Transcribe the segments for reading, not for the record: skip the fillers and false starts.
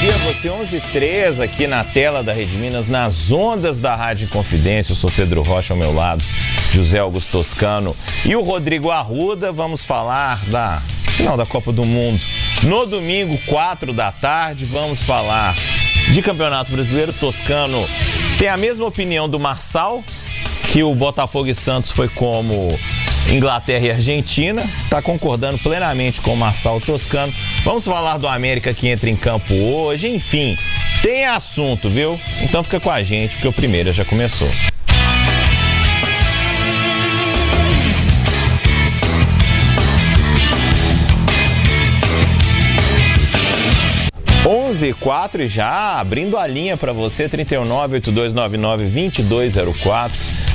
dia, você 11h03 aqui na tela da Rede Minas, nas ondas da Rádio Confidência. Eu sou Pedro Rocha ao meu lado, José Augusto Toscano e o Rodrigo Arruda. Vamos falar da final da Copa do Mundo. No domingo, 4h, vamos falar de Campeonato Brasileiro. Toscano tem a mesma opinião do Marçal, que o Botafogo e Santos foi como Inglaterra e Argentina. Está concordando plenamente com o Marçal Toscano. Vamos falar do América que entra em campo hoje. Enfim, tem assunto, viu? Então fica com a gente, porque o primeiro já começou. 11h04 e já abrindo a linha para você, 319-8299-2204.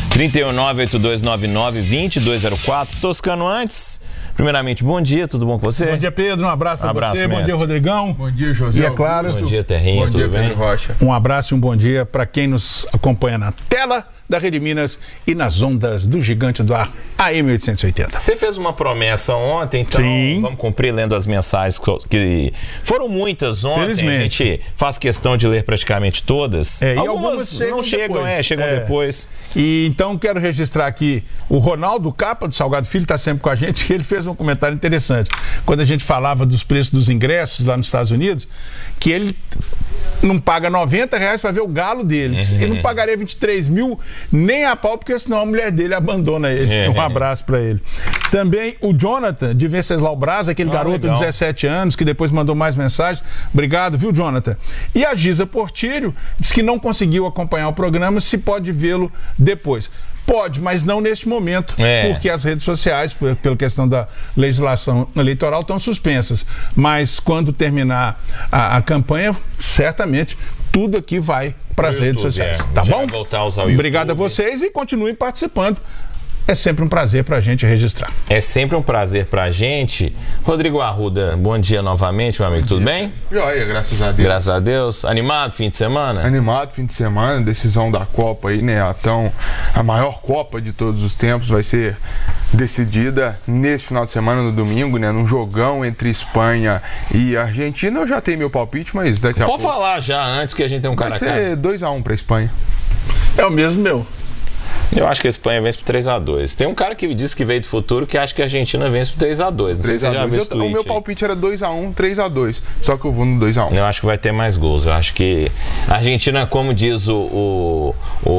319-8299-2204. Toscano, antes, primeiramente, bom dia, tudo bom com você? Bom dia, Pedro, um abraço para você, mestre. Bom dia, Rodrigão. Bom dia, José. E é claro, bom dia, Terrinha, bom dia, tudo bem? Pedro Rocha. Um abraço e um bom dia para quem nos acompanha na tela da Rede Minas e nas ondas do Gigante do Ar AM 880. Você fez uma promessa ontem, então Sim. Vamos cumprir lendo as mensagens que foram muitas ontem. A gente faz questão de ler praticamente todas. Algumas não chegam, chegam depois. E então quero registrar aqui o Ronaldo Capa do Salgado Filho, está sempre com a gente, e ele fez um comentário interessante. Quando a gente falava dos preços dos ingressos lá nos Estados Unidos, que ele não paga R$90 para ver o galo dele. Ele não pagaria 23 mil nem a pau, porque senão a mulher dele abandona ele. Um abraço para ele. Também o Jonathan, de Venceslau Braz, aquele garoto de 17 anos, que depois mandou mais mensagens. Obrigado, viu, Jonathan? E a Giza Portilho disse que não conseguiu acompanhar o programa, se pode vê-lo depois. Pode, mas não neste momento, porque as redes sociais, pela questão da legislação eleitoral, estão suspensas. Mas quando terminar a campanha, certamente tudo aqui vai para as redes sociais. Tá bom? Voltar a usar o Obrigado a vocês e continuem participando. É sempre um prazer pra gente registrar. É sempre um prazer pra gente. Rodrigo Arruda, bom dia novamente, meu amigo, tudo bem? Joia, graças a Deus. Graças a Deus. Animado fim de semana? Animado fim de semana, decisão da Copa aí, né? A maior Copa de todos os tempos vai ser decidida neste final de semana, no domingo, né? Num jogão entre Espanha e Argentina. Eu já tenho meu palpite, mas daqui a pouco... Pode falar já, antes que a gente tenha um cara a cara. Vai ser 2-1 pra Espanha. É o mesmo meu. Eu acho que a Espanha vence por 3-2. Tem um cara que disse que veio do futuro que acha que a Argentina vence por 3-2. Não sei se você já viu esse tweet. O meu palpite era 2-1, 3-2. Só que eu vou no 2-1. Eu acho que vai ter mais gols. Eu acho que a Argentina, como diz o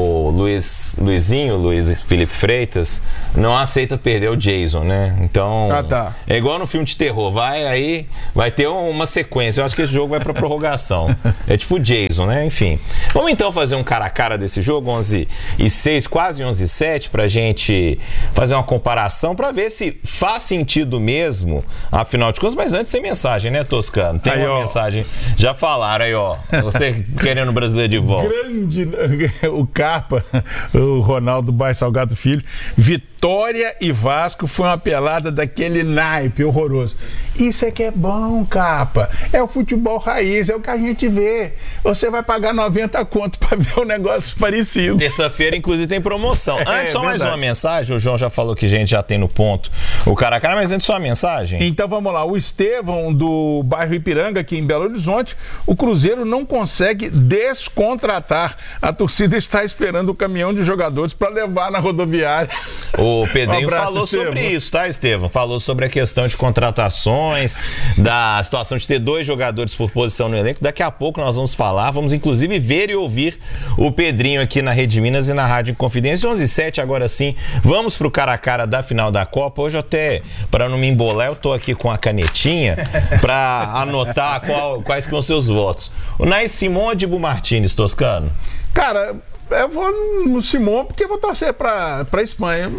Luiz Felipe Freitas, não aceita perder o Jason, né? Então, é igual no filme de terror. Vai ter uma sequência. Eu acho que esse jogo vai pra prorrogação. É tipo o Jason, né? Enfim. Vamos então fazer um cara a cara desse jogo, 11h06, quase 11h07, pra gente fazer uma comparação, pra ver se faz sentido mesmo, afinal de contas. Mas antes tem mensagem, né, Toscano? Tem aí, uma mensagem, já falaram aí, ó, você querendo o brasileiro de volta. Grande, o Capa, o Ronaldo Bairro Salgado Filho, Vitória e Vasco foi uma pelada daquele naipe horroroso. Isso é que é bom, Capa, é o futebol raiz, é o que a gente vê. Você vai pagar 90 conto pra ver um negócio parecido. Terça-feira, inclusive, tem promoção. Antes, só mais uma mensagem. O João já falou que a gente já tem no ponto o cara a cara, mas antes só a mensagem. Então vamos lá. O Estevão, do bairro Ipiranga, aqui em Belo Horizonte, o Cruzeiro não consegue descontratar. A torcida está esperando o caminhão de jogadores para levar na rodoviária. O Pedrinho falou sobre isso, tá, Estevão? Falou sobre a questão de contratações, da situação de ter 2 jogadores por posição no elenco. Daqui a pouco nós vamos falar, vamos inclusive ver e ouvir o Pedrinho aqui na Rede Minas e na Rádio Confidência. 11h07, agora sim, vamos pro cara a cara da final da Copa. Hoje até, para não me embolar, eu tô aqui com a canetinha para anotar quais são os seus votos. O Nai Simon ou Dibu Martínez, Toscano? Cara, eu vou no Simon porque eu vou torcer pra Espanha.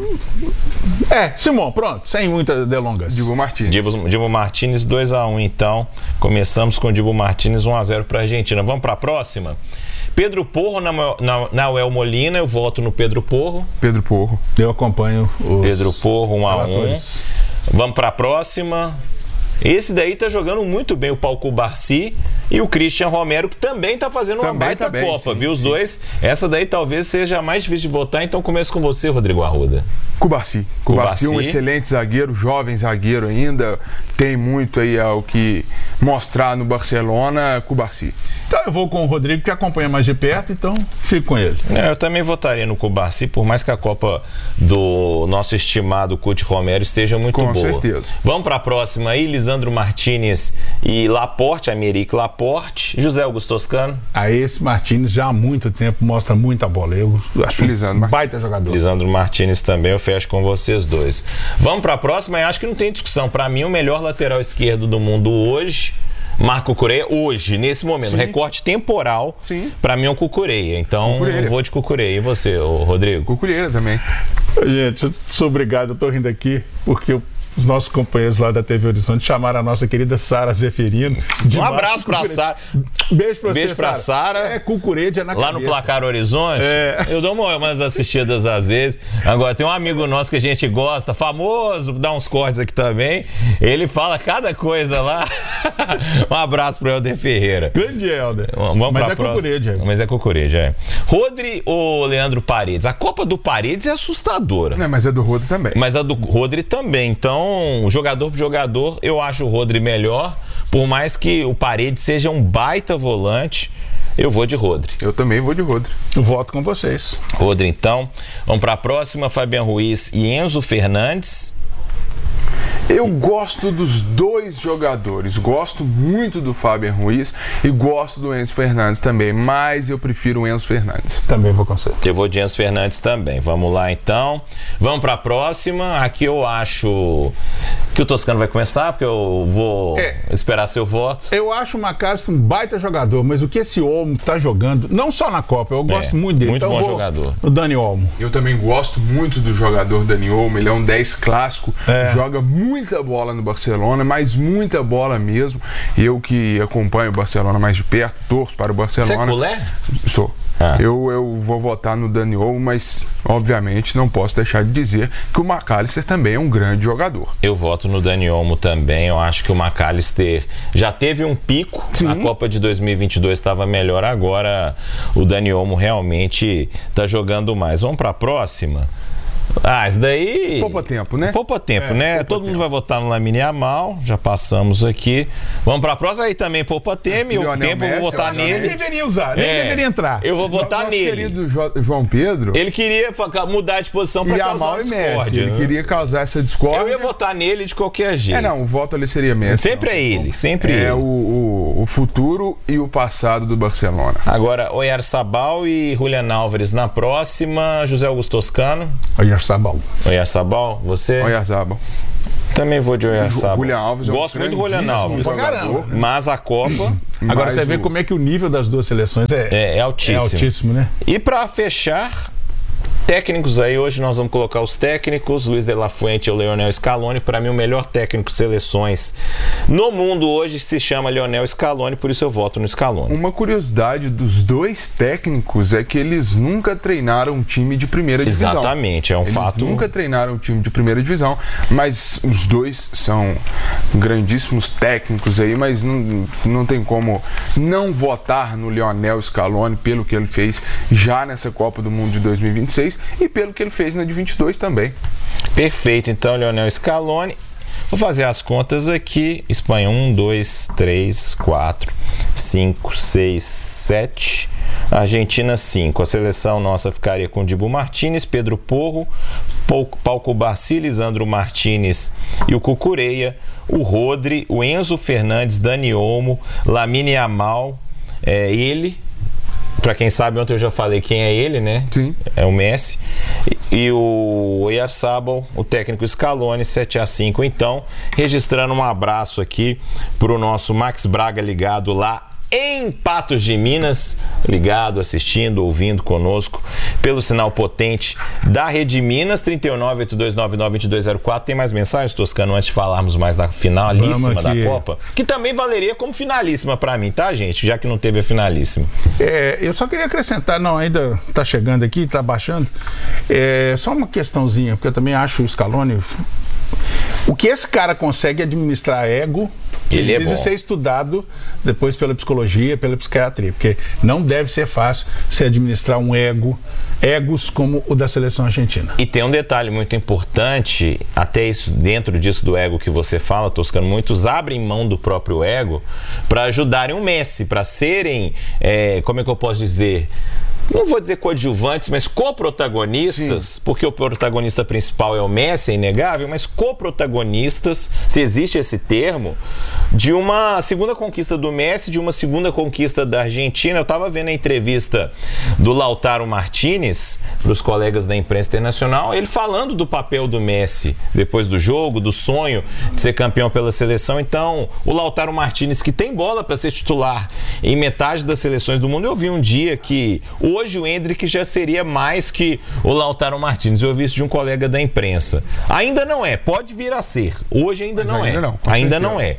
Simon, pronto, sem muitas delongas. Dibu Martínez. Dibu Martínez, 2-1 então. Começamos com Dibu Martínez, 1-0 pra Argentina. Vamos pra próxima? Pedro Porro, Nahuel Molina, eu voto no Pedro Porro. Pedro Porro. Eu acompanho o Pedro Porro, 1-1. Vamos para a próxima. Esse daí tá jogando muito bem, o Pau Cubarci e o Christian Romero, que também tá fazendo uma baita Copa, viu? Os dois. Essa daí talvez seja a mais difícil de votar, então começo com você, Rodrigo Arruda. Cubarsí, um excelente zagueiro, jovem zagueiro ainda, tem muito aí ao que mostrar no Barcelona. Cubarsí. Então eu vou com o Rodrigo, que acompanha mais de perto, então fico com ele. Eu também votaria no Cubarsí, por mais que a Copa do nosso estimado Cuti Romero esteja muito boa. Com certeza. Vamos para a próxima aí, Lisandro Martínez e Laporte, Americ Laporte. José Augusto Toscano. Esse Martínez já há muito tempo mostra muita bola. Eu acho um baita jogador. Lisandro Martínez também, eu fecho com vocês dois. Vamos para a próxima, e acho que não tem discussão. Para mim, o melhor lateral esquerdo do mundo hoje, Marco Cucurella, hoje, nesse momento, recorte temporal, para mim é o Cucurella. Então, eu vou de Cucurella. E você, Rodrigo? Cucurella também. Gente, eu sou obrigado, eu tô rindo aqui, porque os nossos companheiros lá da TV Horizonte chamaram a nossa querida Sara Zeferino. Um abraço pra Sara. Beijo pra você, Beijo pra Sara. É Cucurella na lá cabeça. No Placar Horizonte. Eu dou umas assistidas às vezes. Agora, tem um amigo nosso que a gente gosta, famoso, dá uns cortes aqui também. Ele fala cada coisa lá. Um abraço pro Helder Ferreira. Grande Helder. Vamos Mas pra próxima. Cucurella. Mas é Cucurella, é. Rodri ou Leandro Paredes? A Copa do Paredes é assustadora. Não, mas a do Rodri também. Mas a do Rodri também. Então, jogador por jogador, eu acho o Rodri melhor, por mais que o Paredes seja um baita volante, eu vou de Rodri. Eu também vou de Rodri. Eu voto com vocês. Rodri, então. Vamos para a próxima, Fabian Ruiz e Enzo Fernandes. Eu gosto dos dois jogadores, gosto muito do Fabian Ruiz e gosto do Enzo Fernandes também, mas eu prefiro o Enzo Fernandes. Também vou com você. Eu vou de Enzo Fernandes também. Vamos lá então. Vamos para a próxima. Aqui eu acho que o Toscano vai começar, porque eu vou esperar seu voto. Eu acho o McAllister um baita jogador, mas o que esse Olmo tá jogando, não só na Copa, eu gosto muito dele. Muito então bom jogador. O Dani Olmo. Eu também gosto muito do jogador Dani Olmo, ele é um 10 clássico, joga muita bola no Barcelona, mas muita bola mesmo. Eu que acompanho o Barcelona mais de perto, torço para o Barcelona. Você é culé? Sou. Eu vou votar no Dani Olmo, mas obviamente não posso deixar de dizer que o McAllister também é um grande jogador. Eu voto no Dani Olmo também. Eu acho que o McAllister já teve um pico. Na Copa de 2022 estava melhor. Agora o Dani Olmo realmente está jogando mais. Vamos para a próxima. Isso daí... Poupa tempo, né? Poupa tempo, né? Todo mundo vai votar no Lamine Yamal, já passamos aqui. Vamos pra próxima, aí também poupa tempo, eu vou votar nele. Nem deveria usar, nem deveria entrar. Eu vou votar nele. Nosso querido João Pedro... Ele queria mudar de posição pra causar discórdia. Ele queria causar essa discórdia. Eu ia votar nele de qualquer jeito. O voto ali seria Messi. Sempre é ele, sempre ele. É o futuro e o passado do Barcelona. Agora, Oyarzabal e Julián Álvares na próxima. José Augusto Toscano. Oyarzabal, você? Oyarzabal. Também vou de Oyarzabal. Julián Álvares. Gosto muito do Julián Álvares. Mas a Copa... Agora você vê como é que o nível das duas seleções é altíssimo. É altíssimo, né? E para fechar... Técnicos aí, hoje nós vamos colocar os técnicos, Luiz de la Fuente ou Lionel Scaloni. Para mim o melhor técnico de seleções no mundo hoje se chama Lionel Scaloni, por isso eu voto no Scaloni. Uma curiosidade dos dois técnicos é que eles nunca treinaram um time de primeira divisão. Exatamente, é um fato. Nunca treinaram um time de primeira divisão, mas os dois são grandíssimos técnicos aí, mas não tem como não votar no Lionel Scaloni pelo que ele fez já nessa Copa do Mundo de 2026 e pelo que ele fez na de 22 também. Perfeito, então, Lionel Scaloni. Vou fazer as contas aqui. Espanha 1, 2, 3, 4, 5, 6, 7. Argentina 5. A seleção nossa ficaria com Dibu Martínez, Pedro Porro, Pau Cubarsí, Lisandro Martínez e o Cucurella, o Rodri, o Enzo Fernandes, Dani Olmo, Lamine Yamal, ele. Pra quem sabe, ontem eu já falei quem é ele, né? Sim. É o Messi. E o Oyarzabal, o técnico Scaloni, 7-5. Então, registrando um abraço aqui pro nosso Max Braga ligado lá em Patos de Minas, ligado, assistindo, ouvindo conosco pelo sinal potente da Rede Minas, 3982992204. Tem mais mensagens, Toscano, antes de falarmos mais da finalíssima da Copa, que também valeria como finalíssima pra mim, tá, gente? Já que não teve a finalíssima. Eu só queria acrescentar, ainda tá chegando aqui, tá baixando, só uma questãozinha, porque eu também acho o Scaloni O que esse cara consegue administrar ego Ele precisa é bom. ser estudado depois pela psicologia, pela psiquiatria, porque não deve ser fácil se administrar egos como o da seleção argentina. E tem um detalhe muito importante, até isso, dentro disso do ego que você fala, Toscano, muitos abrem mão do próprio ego para ajudarem o Messi, para serem, como é que eu posso dizer, não vou dizer coadjuvantes, mas coprotagonistas, porque o protagonista principal é o Messi, é inegável, mas coprotagonistas, se existe esse termo, de uma segunda conquista do Messi, de uma segunda conquista da Argentina. Eu estava vendo a entrevista do Lautaro Martínez para os colegas da imprensa internacional, ele falando do papel do Messi depois do jogo, do sonho de ser campeão pela seleção. Então, o Lautaro Martínez, que tem bola para ser titular em metade das seleções do mundo, eu vi um dia que hoje o Endrick já seria mais que o Lautaro Martínez. Eu ouvi isso de um colega da imprensa. Ainda não é, pode vir a ser. Hoje ainda não é. Ainda não é.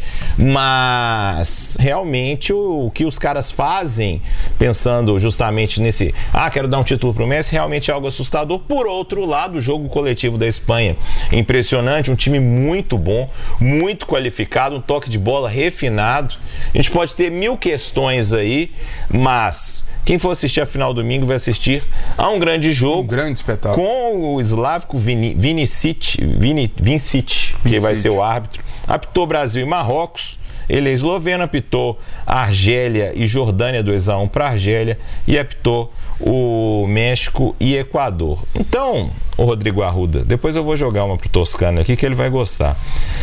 Mas realmente o que os caras fazem, pensando justamente nesse, quero dar um título pro Messi, realmente é algo assustador. Por outro lado, o jogo coletivo da Espanha, impressionante, um time muito bom, muito qualificado, um toque de bola refinado. A gente pode ter 1000 questões aí, mas quem for assistir a final domingo vai assistir a um grande jogo. Um grande espetáculo. Com o Slavko Vincic, que vai ser o árbitro. Apitou Brasil e Marrocos. Ele é esloveno, apitou Argélia e Jordânia, 2-1 para Argélia, e apitou o México e Equador. Então, o Rodrigo Arruda, depois eu vou jogar uma pro Toscano aqui que ele vai gostar.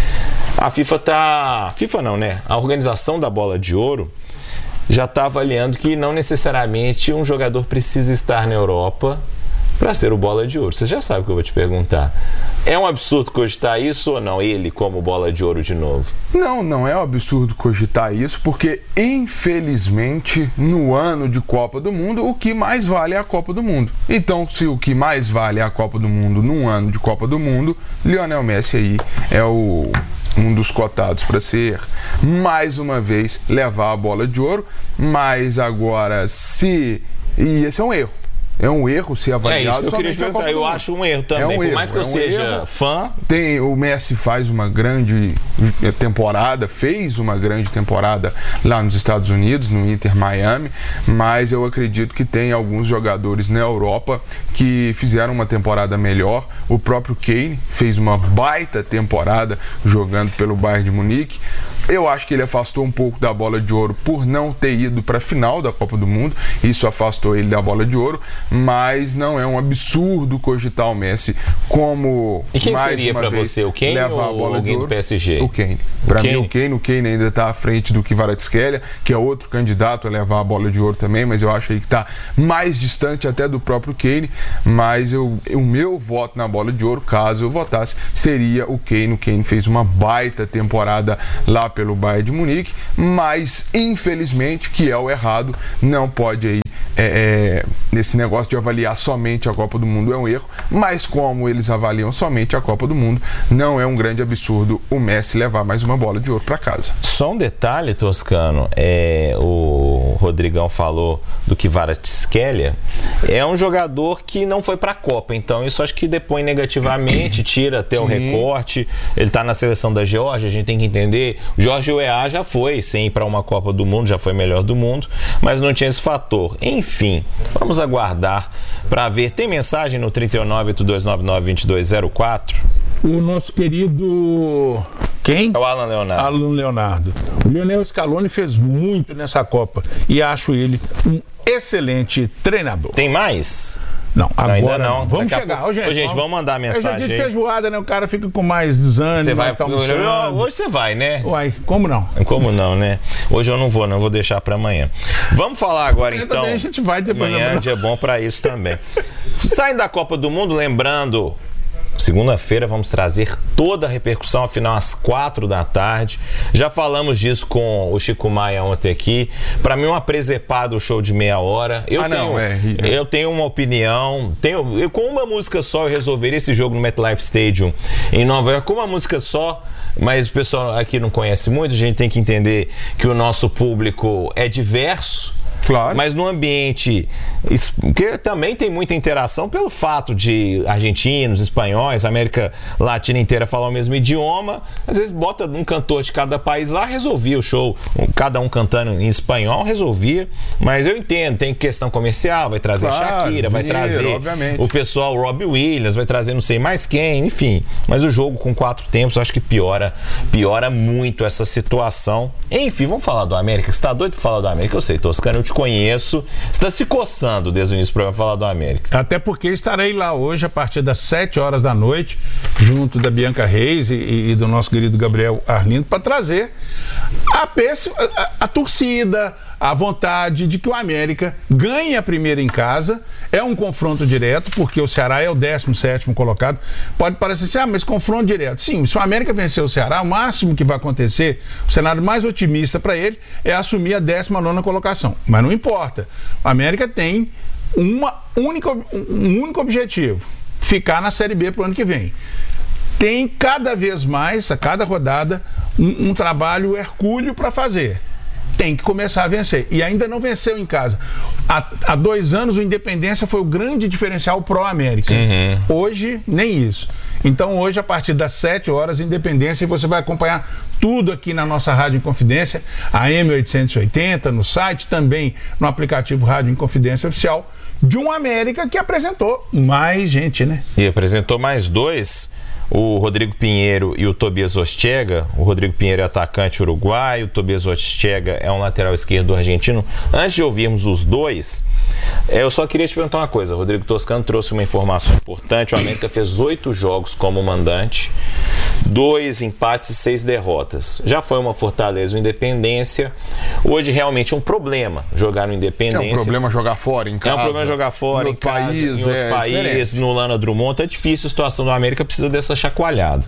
A FIFA não, né? A organização da Bola de Ouro já está avaliando que não necessariamente um jogador precisa estar na Europa para ser o Bola de Ouro. Você já sabe o que eu vou te perguntar. É um absurdo cogitar isso ou não? Ele como Bola de Ouro de novo? Não é um absurdo cogitar isso, porque infelizmente no ano de Copa do Mundo o que mais vale é a Copa do Mundo. Então, se o que mais vale é a Copa do Mundo num ano de Copa do Mundo, Lionel Messi aí é um dos cotados para ser, mais uma vez, levar a Bola de Ouro. Mas agora, e esse é um erro. É um erro ser avaliado. Eu queria te perguntar, eu acho um erro também. Por mais que eu seja fã. O Messi faz uma grande temporada, fez uma grande temporada lá nos Estados Unidos, no Inter Miami, mas eu acredito que tem alguns jogadores na Europa que fizeram uma temporada melhor. O próprio Kane fez uma baita temporada jogando pelo Bayern de Munique. Eu acho que ele afastou um pouco da Bola de Ouro por não ter ido para a final da Copa do Mundo. Isso afastou ele da Bola de Ouro, mas não é um absurdo cogitar o Messi como E quem mais seria para você, o Kane levar a ou bola alguém de ouro? do PSG? O Kane. Para mim, o Kane ainda está à frente do Kvaratskhelia, que é outro candidato a levar a Bola de Ouro também, mas eu acho aí que está mais distante até do próprio Kane. Mas o meu voto na Bola de Ouro, caso eu votasse, seria o Kane. O Kane fez uma baita temporada lá pelo Bayern de Munique, mas infelizmente, que é o errado, não pode aí nesse negócio de avaliar somente a Copa do Mundo, é um erro, mas como eles avaliam somente a Copa do Mundo, não é um grande absurdo o Messi levar mais uma Bola de Ouro para casa. Só um detalhe, Toscano, o Rodrigão falou do Kvaratskhelia, é um jogador que não foi para a Copa, então isso acho que depõe negativamente, tira até o recorte. Ele está na seleção da Geórgia, a gente tem que entender, o Jorge Weah já foi sem ir para uma Copa do Mundo, já foi melhor do mundo, mas não tinha esse fator. Enfim, vamos aguardar para ver. Tem mensagem no 3982992204? O nosso querido... Quem? É o Alan Leonardo. Alan Leonardo. O Lionel Scaloni fez muito nessa Copa e acho ele um excelente treinador. Tem mais? Não, agora ainda não. Vamos chegar. Gente, vamos mandar a mensagem. Eu já disse feijoada, né? O cara fica com mais desânimo. Você vai tá almoçando. Hoje você vai, né? Uai, como não? Como não, né? Hoje eu não vou deixar para amanhã. Vamos falar agora amanhã então. Também a gente vai depois. Amanhã é dia bom para isso também. Saindo da Copa do Mundo, lembrando, segunda-feira vamos trazer toda a repercussão, afinal às 4 da tarde. Já falamos disso com o Chico Maia ontem aqui. Para mim, um presepada o show de meia hora. Eu tenho uma opinião. Com uma música só eu resolveria esse jogo no MetLife Stadium em Nova York, com uma música só. Mas o pessoal aqui não conhece muito, a gente tem que entender que o nosso público é diverso. Claro. Mas no ambiente... Porque também tem muita interação pelo fato de argentinos, espanhóis, a América Latina inteira falar o mesmo idioma. Às vezes bota um cantor de cada país lá, resolvia o show. Cada um cantando em espanhol, resolvia. Mas eu entendo, tem questão comercial, vai trazer Shakira, vai trazer obviamente. O pessoal Robbie Williams, vai trazer não sei mais quem, enfim. Mas o jogo com 4 tempos, acho que piora muito essa situação. Enfim, vamos falar do América. Você tá doido pra falar do América? Eu sei, Toscano, eu te conheço. Você tá se coçando desde o início do programa falar do América. Até porque estarei lá hoje a partir das 7 horas da noite, junto da Bianca Reis e do nosso querido Gabriel Arlindo, para trazer a torcida, a vontade de que o América ganhe a primeira em casa. É um confronto direto, porque o Ceará é o 17º colocado. Pode parecer assim, mas confronto direto. Sim, se o América vencer o Ceará, o máximo que vai acontecer, o cenário mais otimista para ele, é assumir a 19ª colocação. Mas não importa. O América tem um único objetivo: ficar na Série B para o ano que vem. Tem cada vez mais, a cada rodada, um trabalho hercúleo para fazer. Tem que começar a vencer. E ainda não venceu em casa. Há 2 anos o Independência foi o grande diferencial pró-América. Hoje, nem isso. Então hoje, a partir das 7 horas, Independência, e você vai acompanhar tudo aqui na nossa Rádio Inconfidência, a M880, no site, também no aplicativo Rádio Inconfidência Oficial, de um América que apresentou mais gente, né? E apresentou mais 2. O Rodrigo Pinheiro e o Tobias Ostega. O Rodrigo Pinheiro é atacante uruguaio, o Tobias Ostega é um lateral esquerdo argentino. Antes de ouvirmos os dois, eu só queria te perguntar uma coisa. O Rodrigo Toscano trouxe uma informação importante. O América fez 8 jogos como mandante, 2 empates e 6 derrotas. Já foi uma Fortaleza ou Independência. Hoje realmente é um problema jogar no Independência. É um problema jogar fora, em casa. É um problema jogar fora, em casa, em outro país, no Lana Drummond. Tá difícil a situação do América, precisa dessa chacoalhada.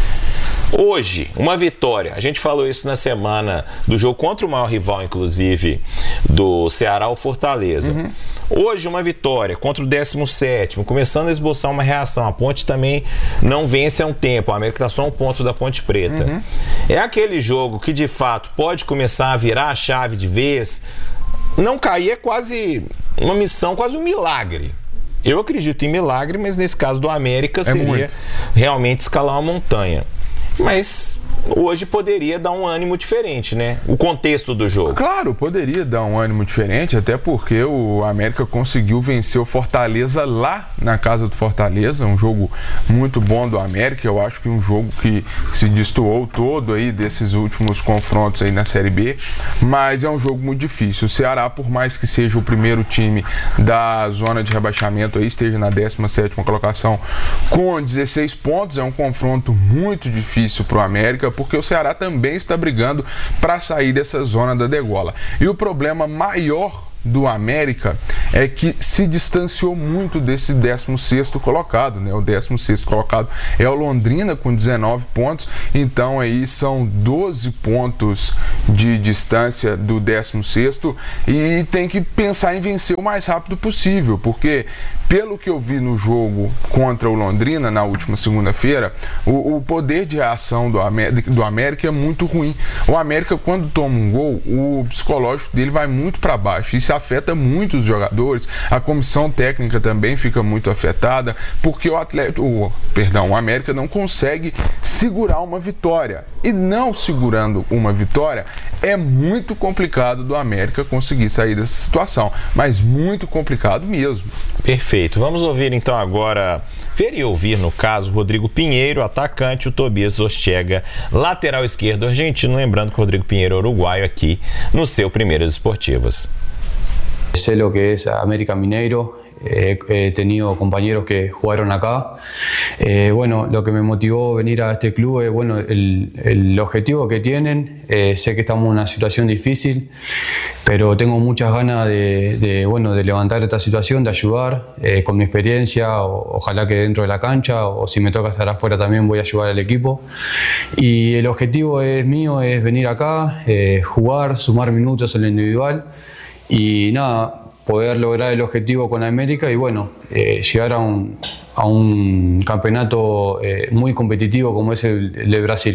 Hoje, uma vitória. A gente falou isso na semana do jogo contra o maior rival, inclusive, do Ceará, o Fortaleza. Hoje, uma vitória contra o 17º, começando a esboçar uma reação. A Ponte também não vence há um tempo. A América está só 1 ponto da Ponte Preta. É aquele jogo que, de fato, pode começar a virar a chave de vez. Não cair é quase uma missão, quase um milagre. Eu acredito em milagre, mas nesse caso do América seria realmente escalar uma montanha. Mas hoje poderia dar um ânimo diferente, né? O contexto do jogo. Claro, poderia dar um ânimo diferente, até porque o América conseguiu vencer o Fortaleza lá na casa do Fortaleza, um jogo muito bom do América. Eu acho que um jogo que se destoou todo aí desses últimos confrontos aí na Série B, mas é um jogo muito difícil. O Ceará, por mais que seja o primeiro time da zona de rebaixamento aí, esteja na 17ª colocação com 16 pontos, é um confronto muito difícil para o América, porque o Ceará também está brigando para sair dessa zona da degola. E o problema maior do América é que se distanciou muito desse 16º colocado, né? O 16º colocado é o Londrina com 19 pontos, então aí são 12 pontos de distância do 16º e tem que pensar em vencer o mais rápido possível, porque pelo que eu vi no jogo contra o Londrina na última segunda-feira, o poder de reação do América é muito ruim. O América, quando toma um gol, o psicológico dele vai muito para baixo. Isso afeta muito os jogadores. A comissão técnica também fica muito afetada, porque o América não consegue segurar uma vitória. E não segurando uma vitória, é muito complicado do América conseguir sair dessa situação. Mas muito complicado mesmo. Perfeito. Vamos ouvir então agora, ver e ouvir no caso, Rodrigo Pinheiro, atacante, o Tobias Ostega, lateral esquerdo argentino. Lembrando que o Rodrigo Pinheiro é uruguaio aqui no seu Primeiras Esportivas. Sé lo que es América Mineiro. He tenido compañeros que jugaron acá. Bueno, lo que me motivó venir a este club es bueno, el objetivo que tienen. Sé que estamos en una situación difícil, pero tengo muchas ganas de levantar esta situación, de ayudar con mi experiencia, ojalá que dentro de la cancha, o si me toca estar afuera también voy a ayudar al equipo. Y el objetivo mío es venir acá, jugar, sumar minutos en lo individual y nada, poder lograr el objetivo con América y bueno, llegar a un campeonato muy competitivo como es el de Brasil.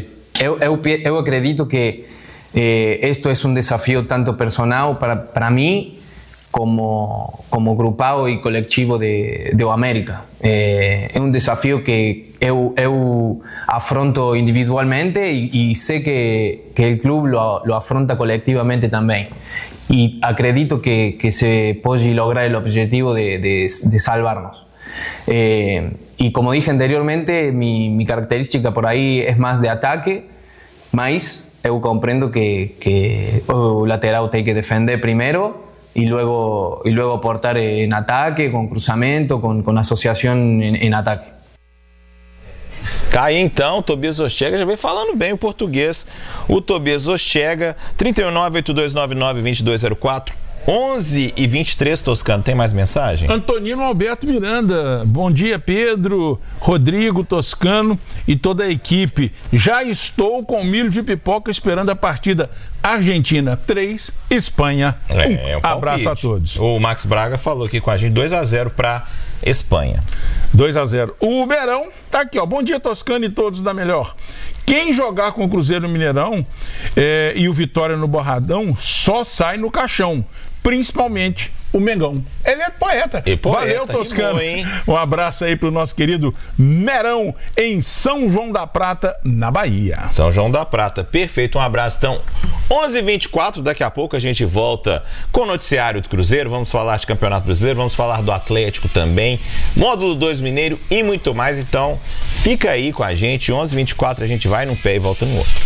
Eu acredito que esto es un desafío tanto personal para mí como grupal e coletivo do América. É desafio que eu afronto individualmente e sei que o clube lo afronta coletivamente também. E acredito que se pode lograr o objetivo de salvarnos. Y como dije anteriormente, mi característica por ahí es más de ataque, mas eu comprendo que o lateral tem que defender primero y luego aportar en ataque, con cruzamento, con asociación en ataque. Tá aí então, Tobias Ostega já vem falando bem o português. O Tobias Ostega, 319-8299-2204. 11h23, Toscano, tem mais mensagem? Antonino Alberto Miranda, bom dia Pedro, Rodrigo, Toscano e toda a equipe. Já estou com milho de pipoca esperando a partida Argentina 3, Espanha 1. Abraço a todos. O Max Braga falou aqui com a gente, 2-0 para Espanha. 2-0. O Verão tá aqui, ó. Bom dia, Toscano e todos da Melhor. Quem jogar com o Cruzeiro no Mineirão e o Vitória no Borradão só sai no caixão. Principalmente o Mengão. Ele é poeta. Valeu, Toscano. Rimou, um abraço aí pro nosso querido Merão em São João da Prata, na Bahia. São João da Prata, perfeito. Um abraço. Então, 11h24, daqui a pouco a gente volta com o noticiário do Cruzeiro. Vamos falar de Campeonato Brasileiro, vamos falar do Atlético também, Módulo 2 Mineiro e muito mais. Então, fica aí com a gente. 11h24 a gente vai num pé e volta no outro.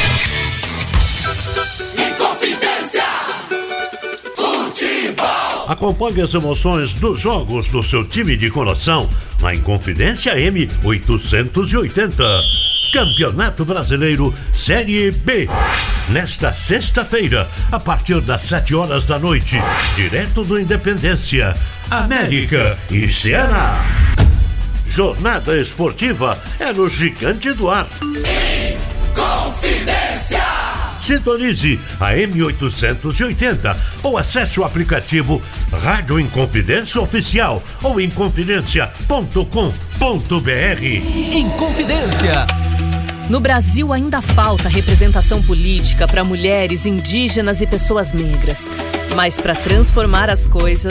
Acompanhe as emoções dos jogos do seu time de coração na Inconfidência M880. Campeonato Brasileiro Série B. Nesta sexta-feira, a partir das 7 horas da noite, direto do Independência, América e Ceará. Jornada esportiva é no Gigante do Ar. Inconfidência! Sintonize a M880 ou acesse o aplicativo Rádio Inconfidência Oficial ou inconfidencia.com.br. Inconfidência. No Brasil ainda falta representação política para mulheres, indígenas e pessoas negras. Mas para transformar as coisas,